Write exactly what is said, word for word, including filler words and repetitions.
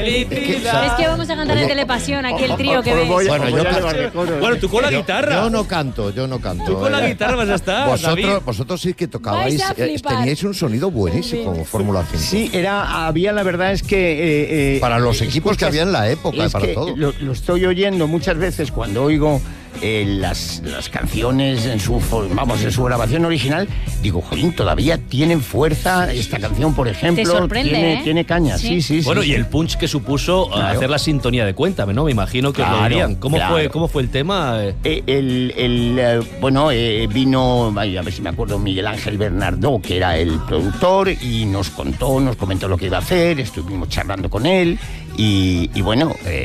felicidad. Es que vamos a cantar en Telepasión, aquí el trío que ves. Bueno, yo Bueno, tú con la yo- guitarra. Yo no canto, yo no canto. Tú con la eh. guitarra vas a estar, Vosotros, David. vosotros sí que tocabais, Vais a eh, flipar. teníais un sonido buenísimo, Fórmula cinco. Sí, era, había, la verdad es que... eh, eh, Para los equipos que escuchas- había en la época, es para que todo. Lo, lo estoy oyendo muchas veces cuando oigo eh, las, las canciones en su, fo- vamos, en su grabación original, digo, jolín, todavía tienen fuerza esta canción, por ejemplo. Te sorprende, tiene, ¿eh? tiene caña, sí, Sí. sí, sí. Bueno, sí. y el punch que supuso Claro. hacer la sintonía de Cuéntame, ¿no? Me imagino que os lo Claro, dirían. ¿Cómo, claro. fue, ¿Cómo fue el tema? Eh, Eh, el, el, eh, bueno, eh, vino, ay, a ver si me acuerdo, Miguel Ángel Bernardó, que era el productor, y nos contó, nos comentó lo que iba a hacer, estuvimos charlando con él, y, y bueno, eh,